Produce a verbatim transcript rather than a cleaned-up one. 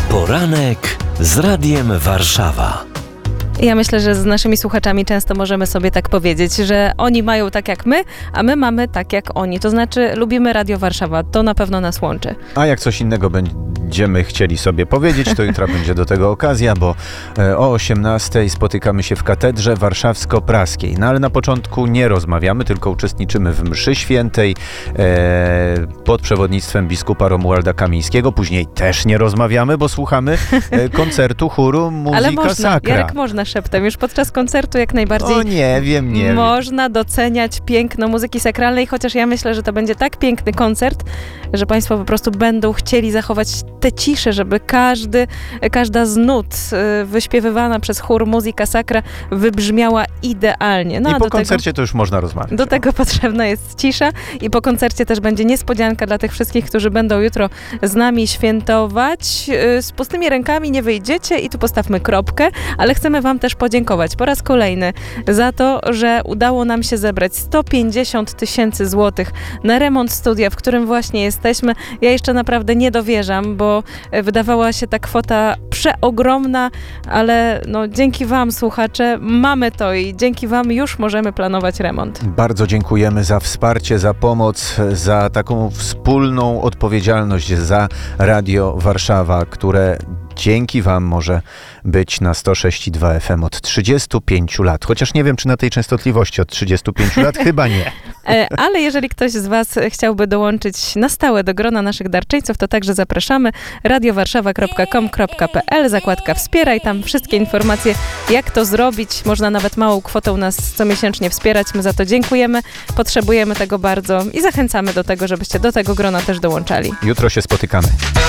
Poranek z Radiem Warszawa. Ja myślę, że z naszymi słuchaczami często możemy sobie tak powiedzieć, że oni mają tak jak my, a my mamy tak jak oni. To znaczy lubimy Radio Warszawa. To na pewno nas łączy. A jak coś innego będziemy chcieli sobie powiedzieć, to jutro będzie do tego okazja, bo o osiemnastej spotykamy się w Katedrze Warszawsko-Praskiej. No ale na początku nie rozmawiamy, tylko uczestniczymy w mszy świętej e, pod przewodnictwem biskupa Romualda Kamińskiego. Później też nie rozmawiamy, bo słuchamy e, koncertu chóru Muzyka Ale można, Sacra. Jarek, można szeptem. Już podczas koncertu jak najbardziej O nie wiem, nie wiem. można doceniać piękno muzyki sakralnej, chociaż ja myślę, że to będzie tak piękny koncert, że Państwo po prostu będą chcieli zachować tę ciszę, żeby każdy, każda z nut y, wyśpiewywana przez chór Muzyka Sacra wybrzmiała idealnie. No, I a po do koncercie tego, to już można rozmawiać. do tego potrzebna jest cisza i po koncercie też będzie niespodzianka dla tych wszystkich, którzy będą jutro z nami świętować. Y, z pustymi rękami nie wyjdziecie i tu postawmy kropkę, ale chcemy Wam też podziękować po raz kolejny za to, że udało nam się zebrać sto pięćdziesiąt tysięcy złotych na remont studia, w którym właśnie jesteśmy. Ja jeszcze naprawdę nie dowierzam, bo wydawała się ta kwota przeogromna, ale no, dzięki Wam, słuchacze, mamy to i dzięki Wam już możemy planować remont. Bardzo dziękujemy za wsparcie, za pomoc, za taką wspólną odpowiedzialność za Radio Warszawa, które dzięki Wam może być na sto sześć i dwa F M od trzydziestu pięciu lat. Chociaż nie wiem, czy na tej częstotliwości od trzydziestu pięciu lat, chyba nie. Ale jeżeli ktoś z Was chciałby dołączyć na stałe do grona naszych darczyńców, to także zapraszamy. radio warszawa kropka com kropka p l, zakładka wspieraj, tam wszystkie informacje, jak to zrobić. Można nawet małą kwotą nas comiesięcznie wspierać. My za to dziękujemy, potrzebujemy tego bardzo i zachęcamy do tego, żebyście do tego grona też dołączali. Jutro się spotykamy.